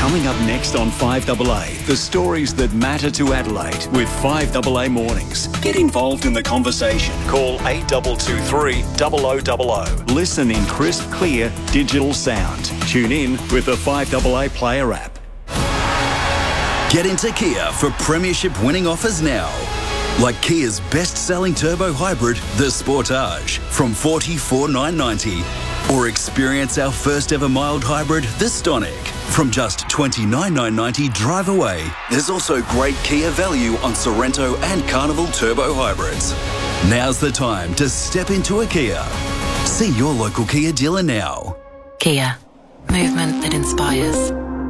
Coming up next on 5AA, the stories that matter to Adelaide with 5AA Mornings. Get involved in the conversation. Call 8223 0000. Listen in crisp, clear, digital sound. Tune in with the 5AA Player app. Get into Kia for premiership winning offers now. Like Kia's best-selling turbo hybrid, the Sportage, from $44,990. Or experience our first ever mild hybrid, the Stonic, from just $29,990 drive away. There's also great Kia value on Sorrento and Carnival turbo hybrids. Now's the time to step into a Kia. See your local Kia dealer now. Kia. Movement that inspires.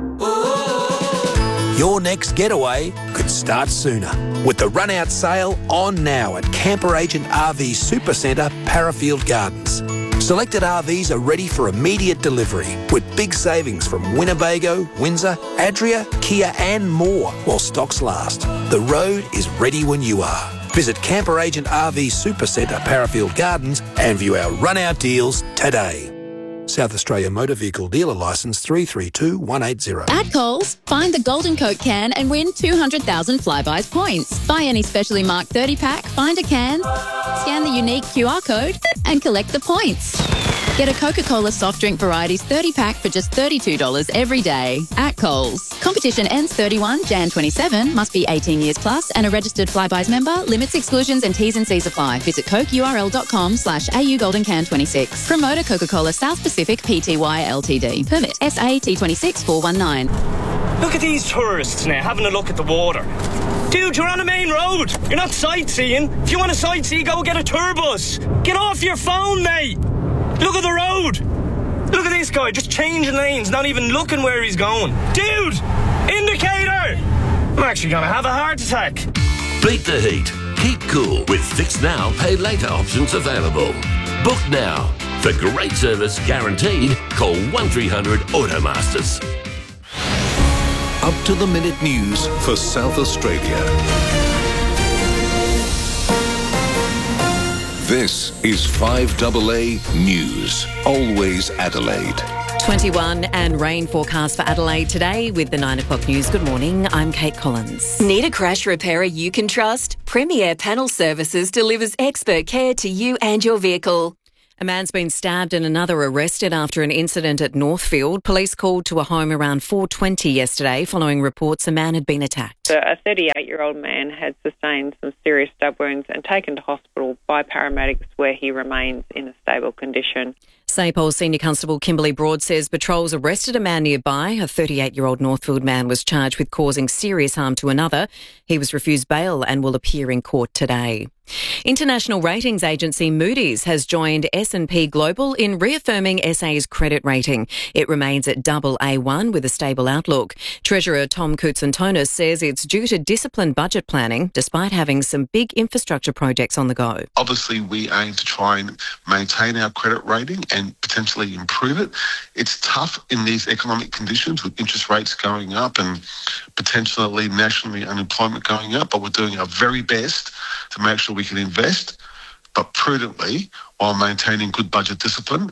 Your next getaway could start sooner with the run-out sale on now at Camper Agent RV Supercentre, Parafield Gardens. Selected RVs are ready for immediate delivery with big savings from Winnebago, Windsor, Adria, Kia and more while stocks last. The road is ready when you are. Visit Camper Agent RV Supercentre, Parafield Gardens and view our run-out deals today. South Australia Motor Vehicle Dealer Licence 332180. At Coles, find the Golden Coke can and win 200,000 Flybuys points. Buy any specially marked 30-pack, find a can, scan the unique QR code and collect the points. Get a Coca-Cola soft drink varieties 30-pack for just $32 every day at Coles. Competition ends 31 Jan 27, must be 18 years plus and a registered Flybuys member. Limits, exclusions and T's and C's apply. Visit cokeurl.com/AU Golden Can 26. Promoter Coca-Cola South Pacific Pty Ltd. Permit SAT 26 419. Look at these tourists now having a look at the water. Dude, you're on a main road. You're not sightseeing. If you want to sightsee, go get a tour bus. Get off your phone, mate. Look at the road. Look at this guy just changing lanes, not even looking where he's going. Dude, indicator. I'm actually going to have a heart attack. Beat the heat. Keep cool with Fix Now, Pay Later options available. Book now. For great service guaranteed, call 1300 Automasters. Up to the minute news for South Australia. This is 5AA News. Always Adelaide. 21 and rain forecast for Adelaide today with the 9 o'clock news. Good morning, I'm Kate Collins. Need a crash repairer you can trust? Premier Panel Services delivers expert care to you and your vehicle. A man's been stabbed and another arrested after an incident at Northfield. Police called to a home around 4:20 yesterday following reports a man had been attacked. A 38-year-old man had sustained some serious stab wounds and taken to hospital by paramedics where he remains in a stable condition. SAPOL Senior Constable Kimberly Broad says patrols arrested a man nearby. A 38-year-old Northfield man was charged with causing serious harm to another. He was refused bail and will appear in court today. International ratings agency Moody's has joined S&P Global in reaffirming SA's credit rating. It remains at AA1 with a stable outlook. Treasurer Tom Koutsantonis says it's due to disciplined budget planning despite having some big infrastructure projects on the go. Obviously, we aim to try and maintain our credit rating and potentially improve it. It's tough in these economic conditions with interest rates going up and potentially nationally unemployment going up, but we're doing our very best to make sure we can invest, but prudently while maintaining good budget discipline.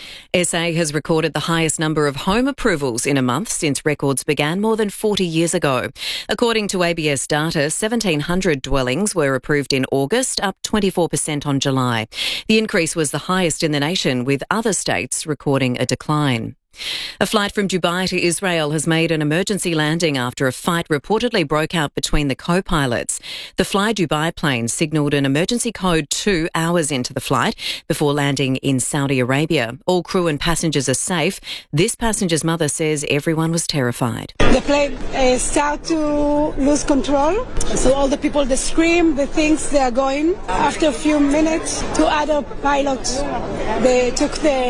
SA has recorded the highest number of home approvals in a month since records began more than 40 years ago. According to ABS data, 1,700 dwellings were approved in August, up 24% on July. The increase was the highest in the nation, with other states recording a decline. A flight from Dubai to Israel has made an emergency landing after a fight reportedly broke out between the co-pilots. The Fly Dubai plane signalled an emergency code 2 hours into the flight before landing in Saudi Arabia. All crew and passengers are safe. This passenger's mother says everyone was terrified. The plane started to lose control, so all the people, they scream, they think they are going. After a few minutes, 2 other pilots, they took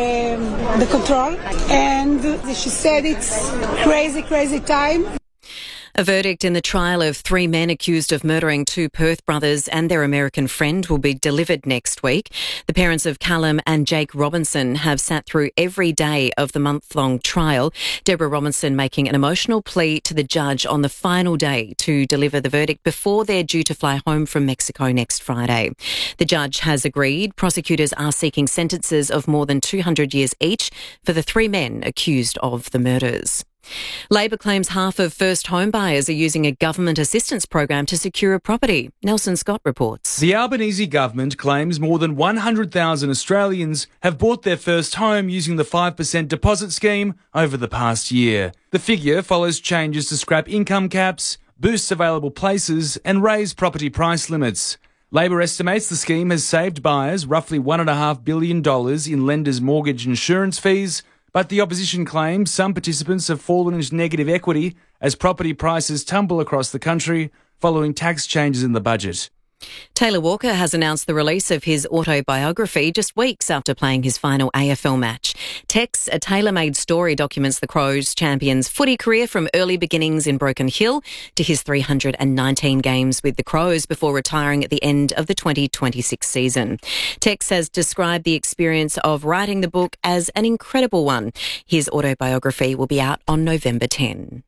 the control. And she said it's crazy time. A verdict in the trial of 3 men accused of murdering 2 Perth brothers and their American friend will be delivered next week. The parents of Callum and Jake Robinson have sat through every day of the month-long trial. Deborah Robinson making an emotional plea to the judge on the final day to deliver the verdict before they're due to fly home from Mexico next Friday. The judge has agreed. Prosecutors are seeking sentences of more than 200 years each for the 3 men accused of the murders. Labor claims half of first home buyers are using a government assistance program to secure a property. Nelson Scott reports. The Albanese government claims more than 100,000 Australians have bought their first home using the 5% deposit scheme over the past year. The figure follows changes to scrap income caps, boost available places and raise property price limits. Labor estimates the scheme has saved buyers roughly $1.5 billion in lenders' mortgage insurance fees, but the opposition claims some participants have fallen into negative equity as property prices tumble across the country following tax changes in the budget. Taylor Walker has announced the release of his autobiography just weeks after playing his final AFL match. Tex, a tailor-made story, documents the Crows champions' footy career from early beginnings in Broken Hill to his 319 games with the Crows before retiring at the end of the 2026 season. Tex has described the experience of writing the book as an incredible one. His autobiography will be out on November 10.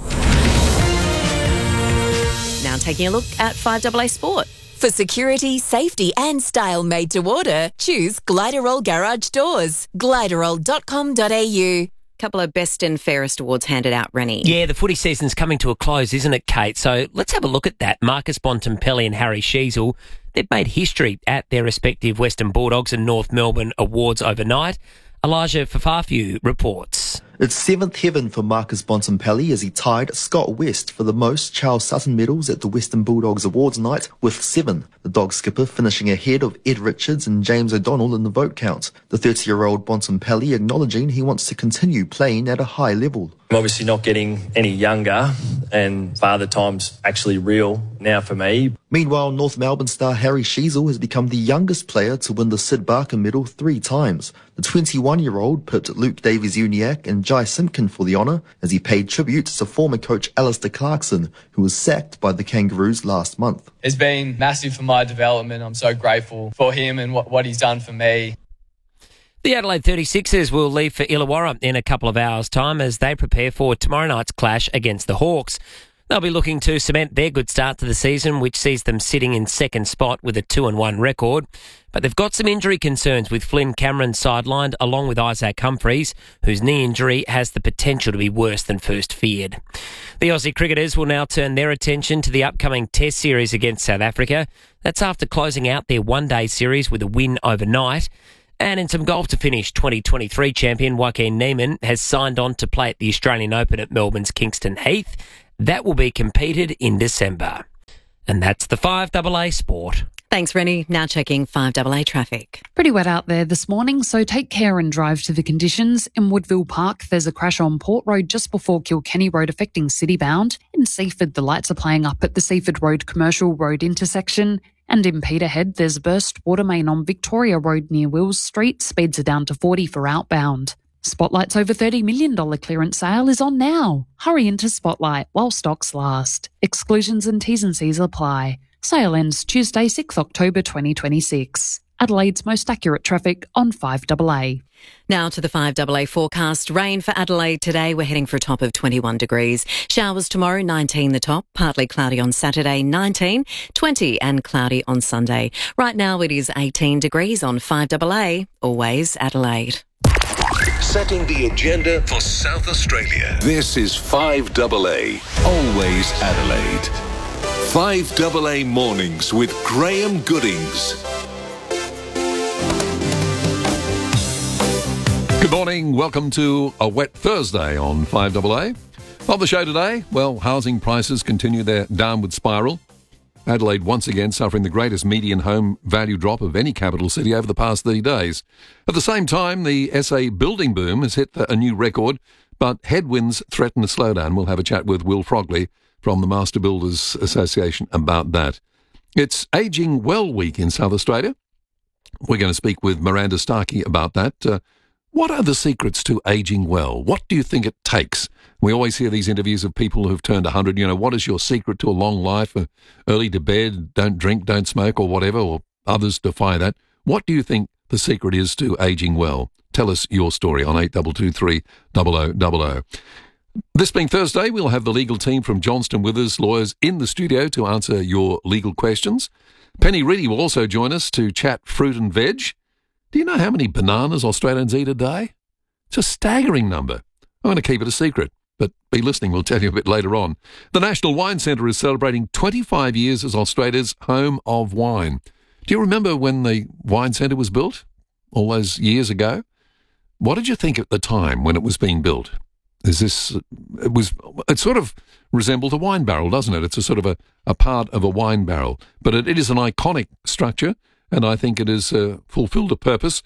Now taking a look at 5AA Sport. For security, safety and style made to order, choose Gliderol Garage Doors. Gliderol.com.au. Couple of best and fairest awards handed out, Rennie. Yeah, the footy season's coming to a close, isn't it, Kate? So let's have a look at that. Marcus Bontempelli and Harry Sheasel, they've made history at their respective Western Bulldogs and North Melbourne awards overnight. Elijah Fafafiu reports. It's seventh heaven for Marcus Bontempelli as he tied Scott West for the most Charles Sutton medals at the Western Bulldogs Awards night with 7. The dog skipper finishing ahead of Ed Richards and James O'Donnell in the vote count. The 30-year-old Bontempelli acknowledging he wants to continue playing at a high level. I'm obviously not getting any younger, and Father Time's actually real now for me. Meanwhile, North Melbourne star Harry Sheasel has become the youngest player to win the Sid Barker medal 3 times. The 21-year-old pipped Luke Davies-Uniacke and Jai Simpkin for the honour as he paid tribute to former coach Alistair Clarkson, who was sacked by the Kangaroos last month. It's been massive for my development. I'm so grateful for him and what he's done for me. The Adelaide 36ers will leave for Illawarra in a couple of hours' time as they prepare for tomorrow night's clash against the Hawks. They'll be looking to cement their good start to the season, which sees them sitting in second spot with a 2-1 record. But they've got some injury concerns with Flynn Cameron sidelined, along with Isaac Humphries, whose knee injury has the potential to be worse than first feared. The Aussie cricketers will now turn their attention to the upcoming Test series against South Africa. That's after closing out their one-day series with a win overnight. And in some golf to finish, 2023 champion Joaquin Niemann has signed on to play at the Australian Open at Melbourne's Kingston Heath. That will be competed in December. And that's the 5AA Sport. Thanks, Rennie. Now checking 5AA traffic. Pretty wet out there this morning, so take care and drive to the conditions. In Woodville Park, there's a crash on Port Road just before Kilkenny Road affecting Citybound. In Seaford, the lights are playing up at the Seaford Road Commercial Road intersection. And in Peterhead, there's a burst water main on Victoria Road near Wills Street. Speeds are down to 40 for outbound. Spotlight's over $30 million clearance sale is on now. Hurry into Spotlight while stocks last. Exclusions and T's and C's apply. Sale ends Tuesday, 6th October 2026. Adelaide's most accurate traffic on 5AA. Now to the 5AA forecast. Rain for Adelaide today. We're heading for a top of 21 degrees. Showers tomorrow, 19 the top. Partly cloudy on Saturday, 19, 20 and cloudy on Sunday. Right now it is 18 degrees on 5AA. Always Adelaide. Setting the agenda for South Australia. This is 5AA. Always Adelaide. 5AA Mornings with Graham Goodings. Good morning. Welcome to a wet Thursday on 5AA. On the show today, well, housing prices continue their downward spiral. Adelaide once again suffering the greatest median home value drop of any capital city over the past 30 days. At the same time, the SA building boom has hit a new record, but headwinds threaten a slowdown. We'll have a chat with Will Frogley from the Master Builders Association about that. It's Ageing Well Week in South Australia. We're going to speak with Miranda Starkey about that. What are the secrets to ageing well? What do you think it takes? We always hear these interviews of people who've turned 100. You know, what is your secret to a long life? Early to bed, don't drink, don't smoke, or whatever, or others defy that. What do you think the secret is to ageing well? Tell us your story on 8223 0000. This being Thursday, we'll have the legal team from Johnston Withers Lawyers in the studio to answer your legal questions. Penny Reedy will also join us to chat fruit and veg. Do you know how many bananas Australians eat a day? It's a staggering number. I'm going to keep it a secret. but be listening. We'll tell you a bit later on. The National Wine Centre is celebrating 25 years as Australia's home of wine. Do you remember when the Wine Centre was built all those years ago? What did you think at the time when it was being built? It sort of resembles a wine barrel, doesn't it? It's a sort of a part of a wine barrel. But it is an iconic structure, and I think it has fulfilled a purpose.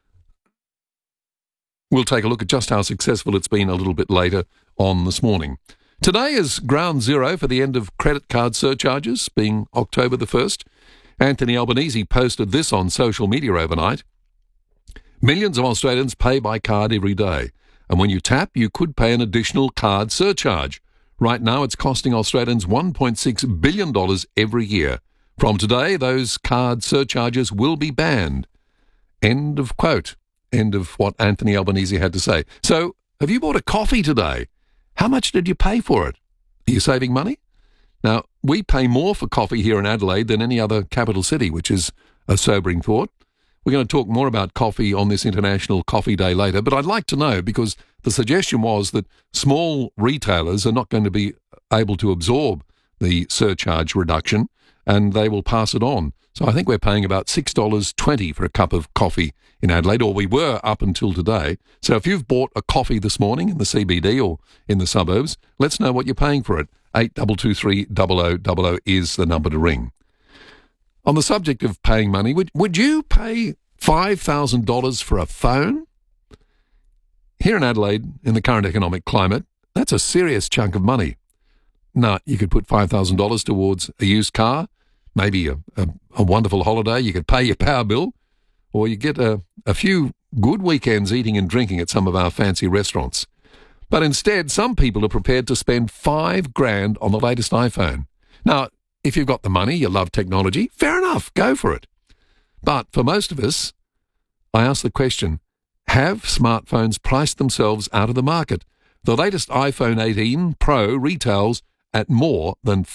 We'll take a look at just how successful it's been a little bit later on this morning. Today is ground zero for the end of credit card surcharges, being October the 1st. Anthony Albanese posted this on social media overnight. Millions of Australians pay by card every day, and when you tap, you could pay an additional card surcharge. Right now, it's costing Australians $1.6 billion every year. From today, those card surcharges will be banned. End of quote. End of what Anthony Albanese had to say. So, have you bought a coffee today? How much did you pay for it? Are you saving money? Now, we pay more for coffee here in Adelaide than any other capital city, which is a sobering thought. We're going to talk more about coffee on this International Coffee Day later, but I'd like to know, because the suggestion was that small retailers are not going to be able to absorb the surcharge reduction, and they will pass it on. So I think we're paying about $6.20 for a cup of coffee in Adelaide, or we were up until today. So if you've bought a coffee this morning in the CBD or in the suburbs, let's know what you're paying for it. 8223 0000 is the number to ring. On the subject of paying money, would you pay $5,000 for a phone? Here in Adelaide, in the current economic climate, that's a serious chunk of money. Now, you could put $5,000 towards a used car, maybe a wonderful holiday. You could pay your power bill, or you get a few good weekends eating and drinking at some of our fancy restaurants. But instead, some people are prepared to spend $5,000 on the latest iPhone. Now, if you've got the money, you love technology, fair enough, go for it. But for most of us, I ask the question, have smartphones priced themselves out of the market? The latest iPhone 18 Pro retails at more than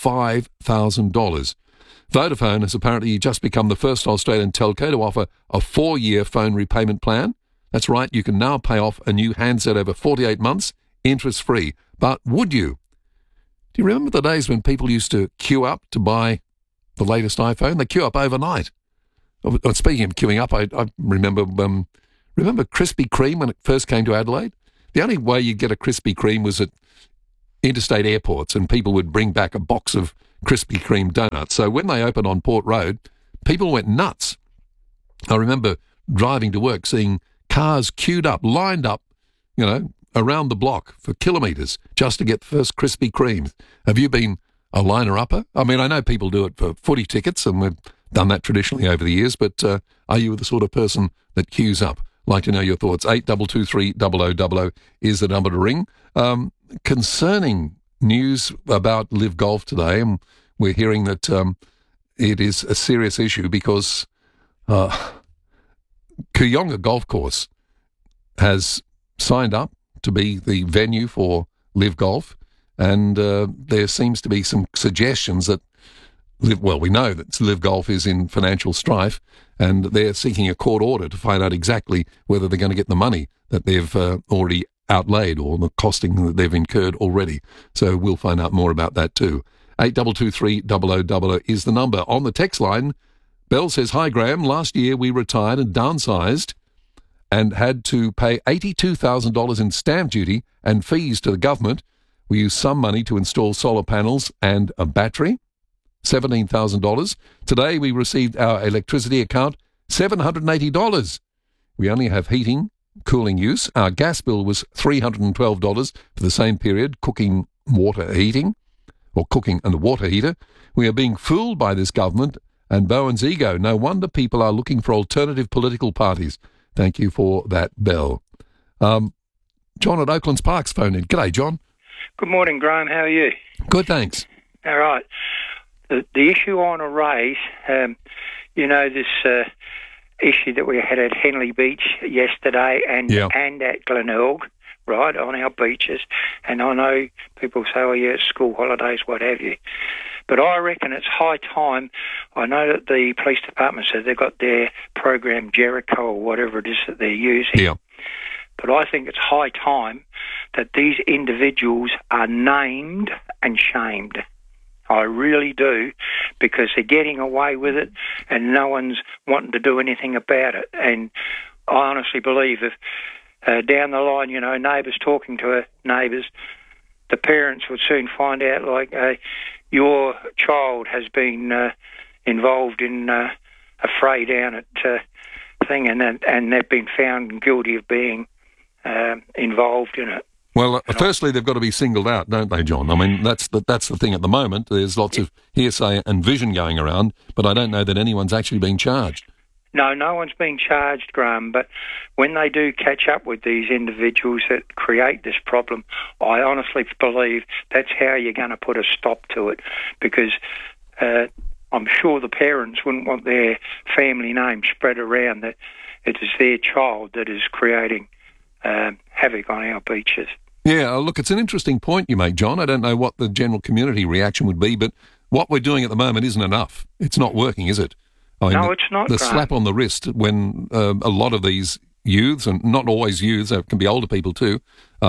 $5,000. Vodafone has apparently just become the first Australian telco to offer a 4-year phone repayment plan. That's right, you can now pay off a new handset over 48 months, interest-free. But would you? Do you remember the days when people used to queue up to buy the latest iPhone? They queue up overnight. Speaking of queuing up, I remember Krispy Kreme when it first came to Adelaide. The only way you'd get a Krispy Kreme was at interstate airports, and people would bring back a box of Krispy Kreme donuts. So when they opened on Port Road, people went nuts. I remember driving to work, seeing cars queued up, lined up, around the block for kilometres just to get the first Krispy Kreme. Have you been a liner-upper? I mean, I know people do it for footy tickets, and we've done that traditionally over the years, but are you the sort of person that queues up? Like to know your thoughts. 8223 0000 is the number to ring. Concerning news about Live Golf today, and we're hearing that it is a serious issue because Kooyonga Golf Course has signed up to be the venue for Live Golf, and there seems to be some suggestions that we know that Live Golf is in financial strife, and they're seeking a court order to find out exactly whether they're going to get the money that they've already outlaid or the costing that they've incurred already. So we'll find out more about that too. 8223 0000 is the number. On the text line, Bell says, "Hi Graham, last year we retired and downsized and had to pay $82,000 in stamp duty and fees to the government. We used some money to install solar panels and a battery, $17,000. Today we received our electricity account, $780. We only have heating, cooling use. Our gas bill was $312 for the same period, cooking and water heater. We are being fooled by this government and Bowen's ego. No wonder people are looking for alternative political parties." Thank you for that, Bell. John at Oaklands Park's phoned in. G'day, John. Good morning, Graham. How are you? Good, thanks. All right. The issue I want to raise, this issue that we had at Henley Beach yesterday and at Glenelg, right, on our beaches. And I know people say, it's school holidays, what have you. But I reckon it's high time. I know that the police department said they've got their program Jericho or whatever it is that they're using. Yeah. But I think it's high time that these individuals are named and shamed. I really do, because they're getting away with it and no one's wanting to do anything about it. And I honestly believe if down the line, you know, neighbours talking to neighbours, the parents would soon find out, like, your child has been involved in a fray down at thing, and they've been found guilty of being involved in it. Well, firstly, they've got to be singled out, don't they, John? I mean, that's the thing at the moment. There's lots of hearsay and vision going around, but I don't know that anyone's actually being charged. No one's being charged, Graham, but when they do catch up with these individuals that create this problem, I honestly believe that's how you're going to put a stop to it, because I'm sure the parents wouldn't want their family name spread around that it is their child that is creating havoc on our beaches. Yeah, look, it's an interesting point you make, John. I don't know what the general community reaction would be, but what we're doing at the moment isn't enough. It's not working, is it? I mean, no, it's not. The slap on the wrist when a lot of these youths, and not always youths, it can be older people too,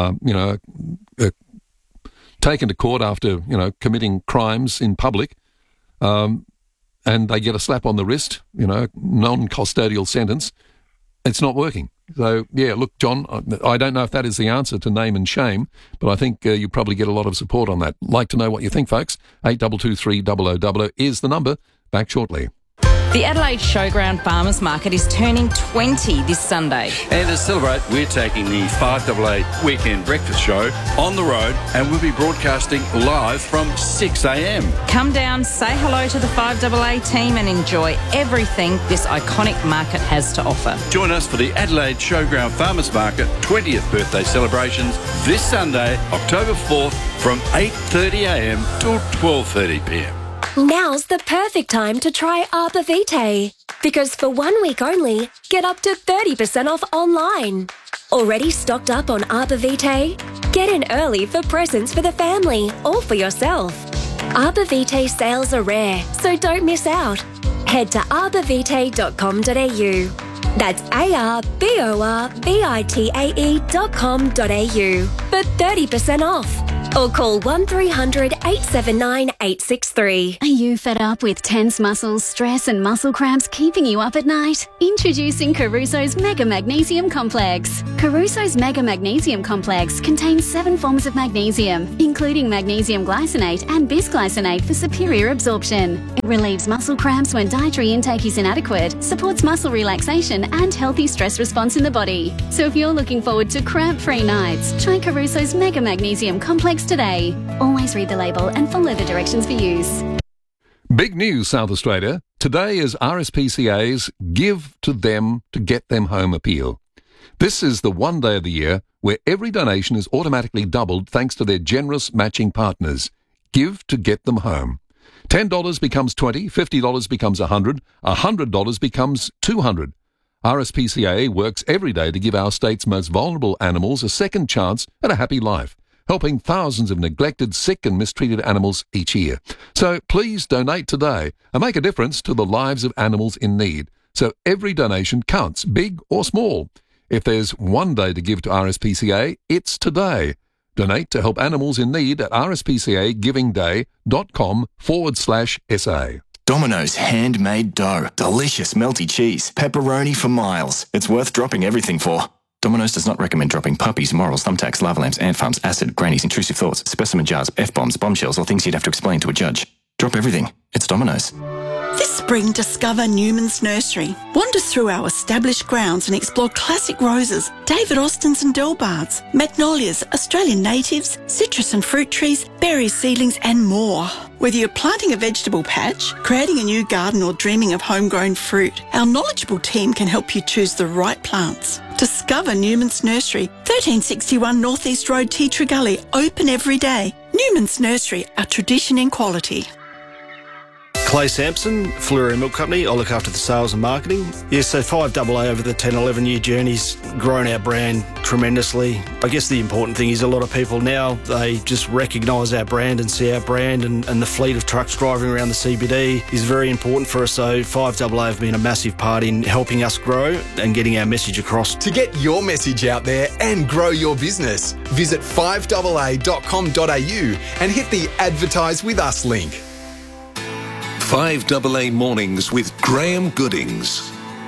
taken to court after, committing crimes in public, and they get a slap on the wrist, non-custodial sentence. It's not working. So, yeah, look, John, I don't know if that is the answer to name and shame, but I think you probably get a lot of support on that. Like to know what you think, folks. 8223 0000 is the number. Back shortly. The Adelaide Showground Farmers Market is turning 20 this Sunday. And to celebrate, we're taking the 5AA Weekend Breakfast Show on the road, and we'll be broadcasting live from 6 a.m. Come down, say hello to the 5AA team and enjoy everything this iconic market has to offer. Join us for the Adelaide Showground Farmers Market 20th birthday celebrations this Sunday, October 4th from 8:30 a.m. till 12:30 p.m. Now's the perfect time to try Arbor Vitae, because for 1 week only, get up to 30% off online. Already stocked up on Arbor Vitae? Get in early for presents for the family or for yourself. Arbor Vitae sales are rare, so don't miss out. Head to arborvitae.com.au. That's arborvitae.com.au for 30% off. Or call 1300 879 863. Are you fed up with tense muscles, stress and muscle cramps keeping you up at night? Introducing Caruso's Mega Magnesium Complex. Caruso's Mega Magnesium Complex contains 7 forms of magnesium, including magnesium glycinate and bisglycinate for superior absorption. It relieves muscle cramps when dietary intake is inadequate, supports muscle relaxation and healthy stress response in the body. So if you're looking forward to cramp-free nights, try Caruso's Mega Magnesium Complex today. Always read the label and follow the directions for use. Big news, South Australia. Today is RSPCA's Give to Them to Get Them Home appeal. This is the one day of the year where every donation is automatically doubled thanks to their generous matching partners. Give to Get Them Home. $10 becomes $20, $50 becomes $100, $100 becomes $200. RSPCA works every day to give our state's most vulnerable animals a second chance at a happy life, helping thousands of neglected, sick and mistreated animals each year. So please donate today and make a difference to the lives of animals in need. So every donation counts, big or small. If there's one day to give to RSPCA, it's today. Donate to help animals in need at rspcagivingday.com/SA. Domino's handmade dough, delicious melty cheese, pepperoni for miles. It's worth dropping everything for. Domino's does not recommend dropping puppies, morals, thumbtacks, lava lamps, ant farms, acid, grannies, intrusive thoughts, specimen jars, F-bombs, bombshells, or things you'd have to explain to a judge. Drop everything. It's Domino's. This spring, discover Newman's Nursery. Wander through our established grounds and explore classic roses, David Austins and Delbards, magnolias, Australian natives, citrus and fruit trees, berries, seedlings and more. Whether you're planting a vegetable patch, creating a new garden or dreaming of homegrown fruit, our knowledgeable team can help you choose the right plants. Discover Newman's Nursery, 1361 North East Road, Teatree Gully, open every day. Newman's Nursery, a tradition in quality. Clay Sampson, Fleury Milk Company. I look after the sales and marketing. Yeah, so 5AA over the 10, 11-year journey's grown our brand tremendously. I guess the important thing is a lot of people now, they just recognise our brand and see our brand, and the fleet of trucks driving around the CBD is very important for us. So 5AA have been a massive part in helping us grow and getting our message across. To get your message out there and grow your business, visit 5AA.com.au and hit the Advertise With Us link. 5AA Mornings with Graham Goodings.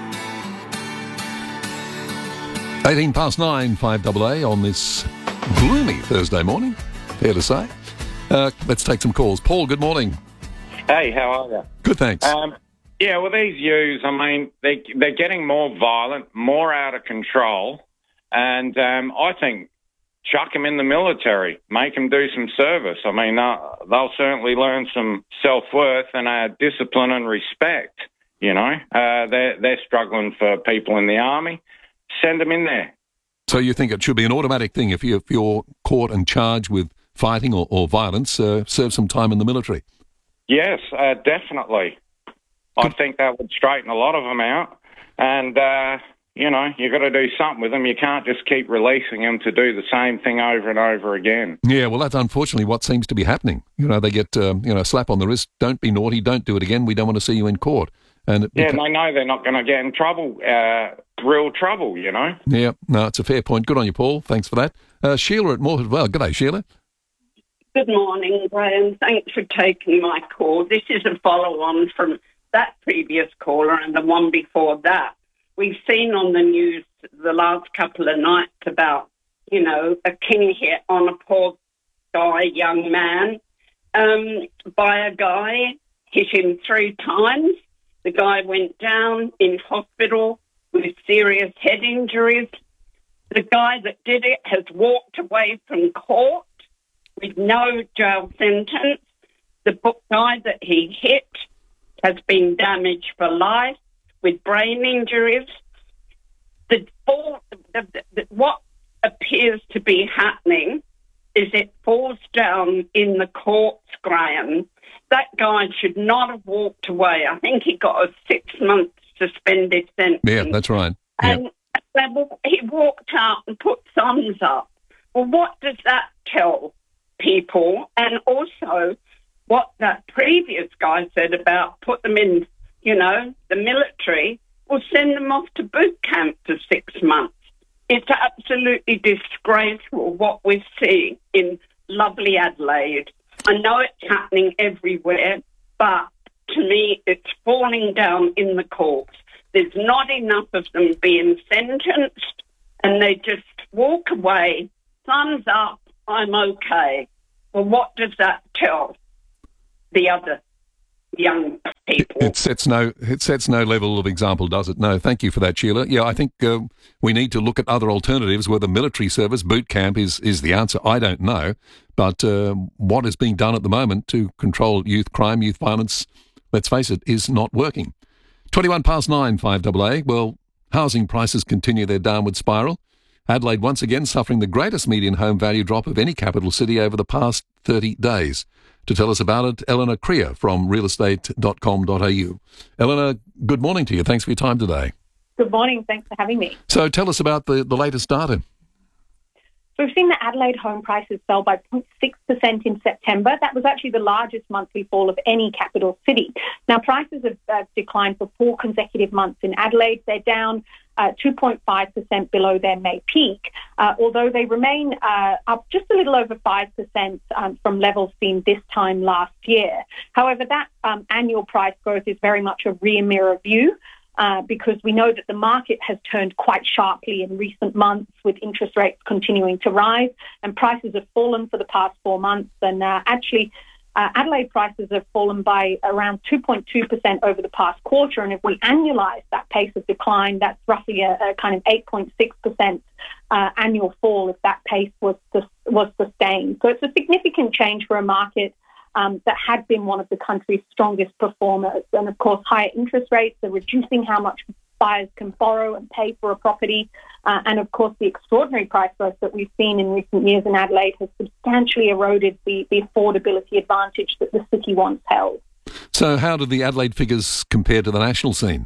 9 5AA on this gloomy Thursday morning, fair to say. Let's take some calls. Paul, good morning. Hey, how are you? Good, thanks. Yeah, well, these youths, I mean, they're getting more violent, more out of control, and I think chuck them in the military, make them do some service. I mean, they'll certainly learn some self-worth and discipline and respect, you know. They're struggling for people in the army. Send them in there. So you think it should be an automatic thing if you're caught and charged with fighting or violence, serve some time in the military? Yes, definitely. I think that would straighten a lot of them out. And, you know, you've got to do something with them. You can't just keep releasing them to do the same thing over and over again. Yeah, well, that's unfortunately what seems to be happening. You know, they get, a slap on the wrist. Don't be naughty. Don't do it again. We don't want to see you in court. And and they know they're not going to get in trouble, real trouble, you know. Yeah, no, it's a fair point. Good on you, Paul. Thanks for that. Sheila at Moorhead Vale. G'day, Sheila. Good morning, Graham. Thanks for taking my call. This is a follow-on from that previous caller and the one before that. We've seen on the news the last couple of nights about, you know, a king hit on a poor guy, young man, by a guy, hit him 3 times. The guy went down in hospital with serious head injuries. The guy that did it has walked away from court with no jail sentence. The guy that he hit has been damaged for life with brain injuries. What appears to be happening is it falls down in the courts, Graham. That guy should not have walked away. I think he got a 6-month suspended sentence. Yeah, that's right. And he walked out and put thumbs up. Well, what does that tell people? And also what that previous guy said about put them in, you know, the military, will send them off to boot camp for 6 months. It's absolutely disgraceful what we're seeing in lovely Adelaide. I know it's happening everywhere, but to me it's falling down in the courts. There's not enough of them being sentenced, and they just walk away, thumbs up, I'm okay. Well, what does that tell the other young people? It sets no level of example, does it? No, thank you for that, Sheila. Yeah, I think we need to look at other alternatives. Whether military service, boot camp is the answer, I don't know. But what is being done at the moment to control youth crime, youth violence, let's face it, is not working. 9 5AA. Well, housing prices continue their downward spiral. Adelaide once again suffering the greatest median home value drop of any capital city over the past 30 days. To tell us about it, Eleanor Creer from realestate.com.au. Eleanor, good morning to you. Thanks for your time today. Good morning. Thanks for having me. So tell us about the latest data. So we've seen the Adelaide home prices fell by 0.6% in September. That was actually the largest monthly fall of any capital city. Now, prices have declined for 4 consecutive months in Adelaide. They're down 2.5% below their May peak, although they remain up just a little over 5% from levels seen this time last year. However, that annual price growth is very much a rear mirror view, because we know that the market has turned quite sharply in recent months with interest rates continuing to rise, and prices have fallen for the past 4 months. And Adelaide prices have fallen by around 2.2% over the past quarter, and if we annualise that pace of decline, that's roughly a kind of 8.6% annual fall if that pace was sustained. So it's a significant change for a market that had been one of the country's strongest performers. And of course, higher interest rates are reducing how much buyers can borrow and pay for a property. And of course, the extraordinary price growth that we've seen in recent years in Adelaide has substantially eroded the affordability advantage that the city once held. So how do the Adelaide figures compare to the national scene?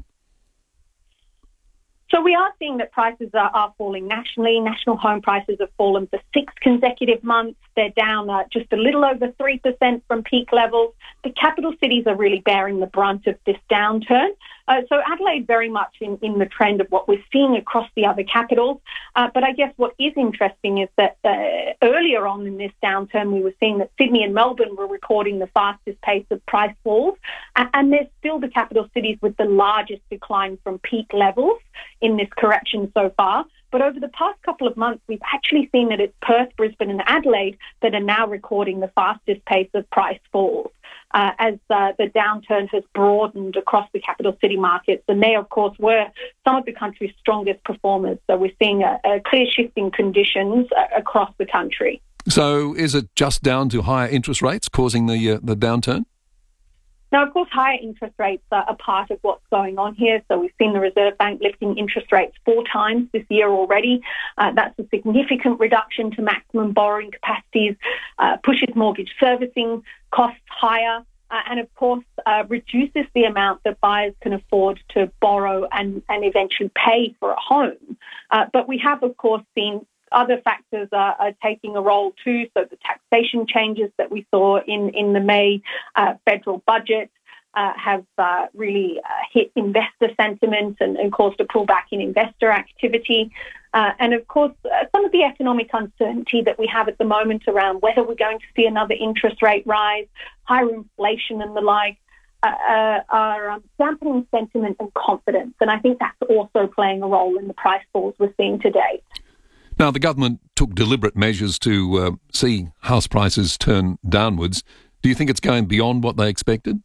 So we are seeing that prices are falling nationally. National home prices have fallen for 6 consecutive months. They're down just a little over 3% from peak levels. The capital cities are really bearing the brunt of this downturn. So Adelaide very much in the trend of what we're seeing across the other capitals. But I guess what is interesting is that earlier on in this downturn, we were seeing that Sydney and Melbourne were recording the fastest pace of price falls. And they're still the capital cities with the largest decline from peak levels in this correction so far. But over the past couple of months, we've actually seen that it's Perth, Brisbane and Adelaide that are now recording the fastest pace of price falls as the downturn has broadened across the capital city markets. And they, of course, were some of the country's strongest performers. So we're seeing a clear shift in conditions across the country. So is it just down to higher interest rates causing the downturn? Now, of course, higher interest rates are a part of what's going on here. So we've seen the Reserve Bank lifting interest rates 4 times this year already. That's a significant reduction to maximum borrowing capacities, pushes mortgage servicing costs higher, and, of course, reduces the amount that buyers can afford to borrow and eventually pay for a home. But we have, of course, seen other factors are taking a role too. So the taxation changes that we saw in the May federal budget have really hit investor sentiment and caused a pullback in investor activity. And of course, some of the economic uncertainty that we have at the moment around whether we're going to see another interest rate rise, higher inflation and the like, are dampening sentiment and confidence. And I think that's also playing a role in the price falls we're seeing to date. Now, the government took deliberate measures to see house prices turn downwards. Do you think it's going beyond what they expected?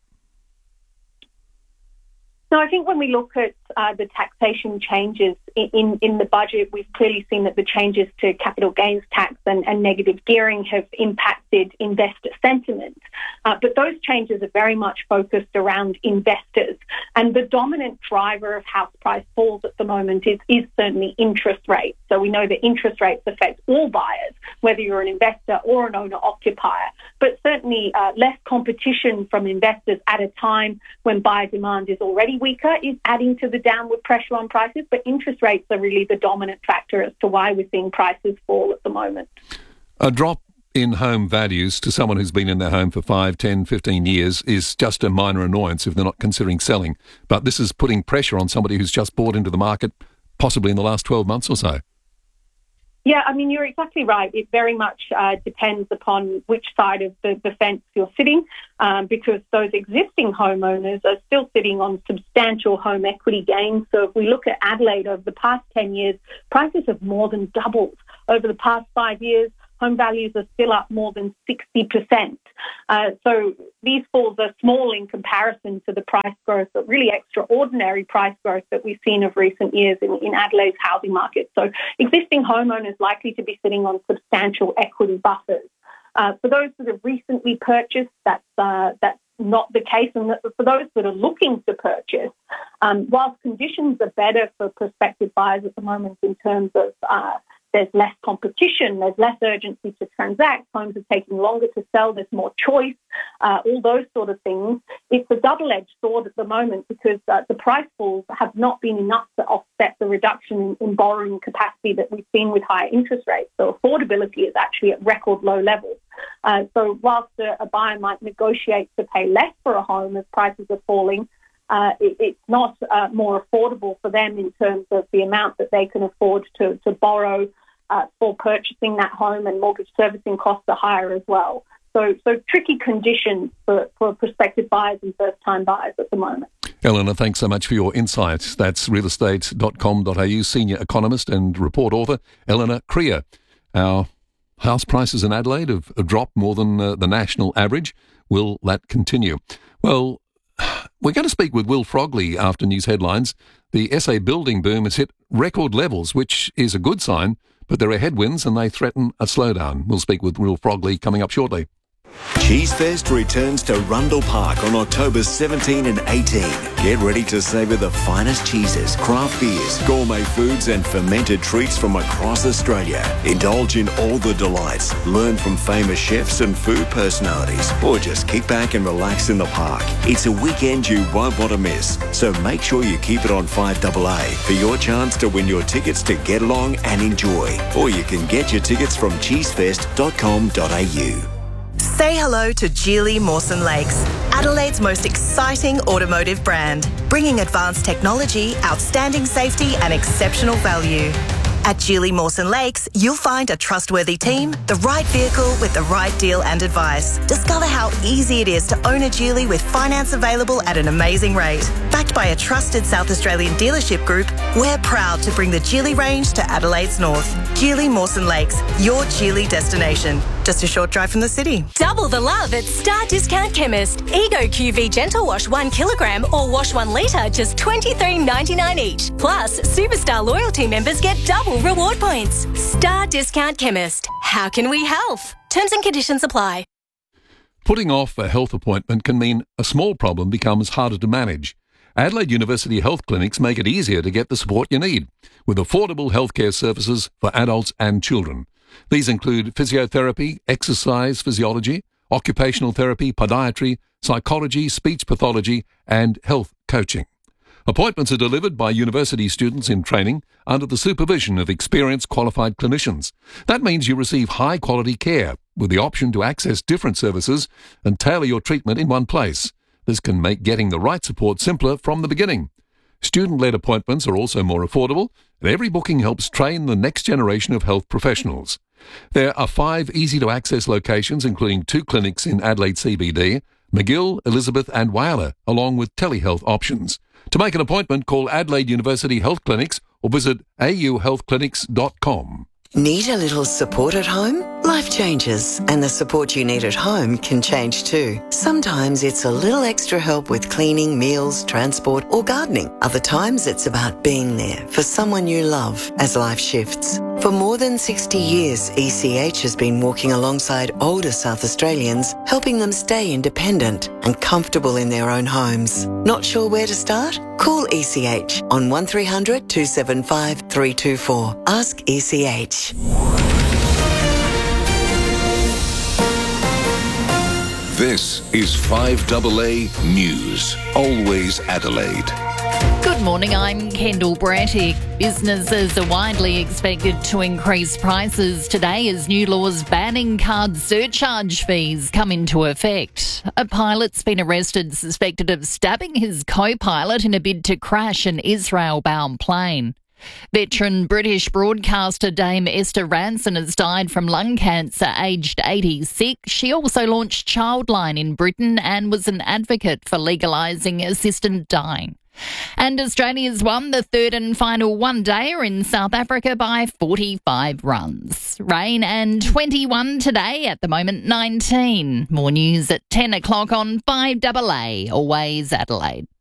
No, I think when we look at the taxation changes in the budget, we've clearly seen that the changes to capital gains tax and negative gearing have impacted investor sentiment. But those changes are very much focused around investors. And the dominant driver of house price falls at the moment is certainly interest rates. So we know that interest rates affect all buyers, whether you're an investor or an owner-occupier. But certainly less competition from investors at a time when buyer demand is already weaker is adding to the downward pressure on prices. But interest rates are really the dominant factor as to why we're seeing prices fall at the moment. A drop in home values to someone who's been in their home for 5, 10, 15 years is just a minor annoyance if they're not considering selling. But this is putting pressure on somebody who's just bought into the market, possibly in the last 12 months or so. Yeah, I mean, you're exactly right. It very much depends upon which side of the fence you're sitting, because those existing homeowners are still sitting on substantial home equity gains. So if we look at Adelaide over the past 10 years, prices have more than doubled. Over the past 5 years, home values are still up more than 60%. So these falls are small in comparison to the price growth, but really extraordinary price growth that we've seen of recent years in Adelaide's housing market. So existing homeowners likely to be sitting on substantial equity buffers. For those that have recently purchased, that's not the case. And for those that are looking to purchase, whilst conditions are better for prospective buyers at the moment in terms of there's less competition, there's less urgency to transact, homes are taking longer to sell, there's more choice, all those sort of things. It's a double-edged sword at the moment because the price falls have not been enough to offset the reduction in borrowing capacity that we've seen with higher interest rates. So affordability is actually at record low levels. So whilst a buyer might negotiate to pay less for a home as prices are falling, it's not more affordable for them in terms of the amount that they can afford to borrow for purchasing that home, and mortgage servicing costs are higher as well. So tricky conditions for prospective buyers and first-time buyers at the moment. Eleanor, thanks so much for your insights. That's realestate.com.au senior economist and report author Eleanor Creer. Our house prices in Adelaide have dropped more than the national average. Will that continue? Well, we're going to speak with Will Frogley after news headlines. The SA building boom has hit record levels, which is a good sign, but there are headwinds and they threaten a slowdown. We'll speak with Will Frogley coming up shortly. Cheese Fest returns to Rundle Park on October 17 and 18. Get ready to savour the finest cheeses, craft beers, gourmet foods and fermented treats from across Australia. Indulge in all the delights, learn from famous chefs and food personalities, or just kick back and relax in the park. It's a weekend you won't want to miss, so make sure you keep it on 5AA for your chance to win your tickets to get along and enjoy. Or you can get your tickets from cheesefest.com.au. Say hello to Geely Mawson Lakes, Adelaide's most exciting automotive brand, bringing advanced technology, outstanding safety and exceptional value. At Geely Mawson Lakes, you'll find a trustworthy team, the right vehicle with the right deal and advice. Discover how easy it is to own a Geely with finance available at an amazing rate. Backed by a trusted South Australian dealership group, we're proud to bring the Geely range to Adelaide's north. Geely Mawson Lakes, your Geely destination. Just a short drive from the city. Double the love at Star Discount Chemist. Ego QV Gentle Wash 1 kilogram or Wash 1 litre, just $23.99 each. Plus, Superstar loyalty members get double reward points. Star Discount Chemist. How can we help? Terms and conditions apply. Putting off a health appointment can mean a small problem becomes harder to manage. Adelaide University Health Clinics make it easier to get the support you need, with affordable healthcare services for adults and children. These include physiotherapy, exercise physiology, occupational therapy, podiatry, psychology, speech pathology, and health coaching. Appointments are delivered by university students in training under the supervision of experienced qualified clinicians. That means you receive high-quality care with the option to access different services and tailor your treatment in one place. This can make getting the right support simpler from the beginning. Student-led appointments are also more affordable, and every booking helps train the next generation of health professionals. There are 5 easy-to-access locations, including 2 clinics in Adelaide CBD, McGill, Elizabeth and Whyalla, along with telehealth options. To make an appointment, call Adelaide University Health Clinics or visit auhealthclinics.com. Need a little support at home? Life changes, and the support you need at home can change too. Sometimes it's a little extra help with cleaning, meals, transport, or gardening. Other times it's about being there for someone you love as life shifts. For more than 60 years, ECH has been walking alongside older South Australians, helping them stay independent and comfortable in their own homes. Not sure where to start? Call ECH on 1300 275 324. Ask ECH. This is 5AA News. Always Adelaide. Good morning, I'm Kendall Brattick. Businesses are widely expected to increase prices today as new laws banning card surcharge fees come into effect. A pilot's been arrested suspected of stabbing his co-pilot in a bid to crash an Israel-bound plane. Veteran British broadcaster Dame Esther Ranson has died from lung cancer aged 86. She also launched Childline in Britain and was an advocate for legalising assisted dying. And Australia's won the third and final one-dayer in South Africa by 45 runs. Rain and 21 today, at the moment 19. More news at 10 o'clock on 5AA, always Adelaide.